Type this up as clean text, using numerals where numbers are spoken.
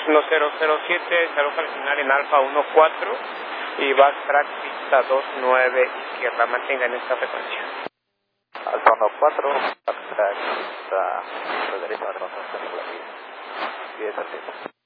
1007, se aloja al final en Alfa 14 y backtrack pista 29 izquierda, mantenga en esta frecuencia. Alfa 14, backtrack pista derecha, avanzando en la pista. 10 al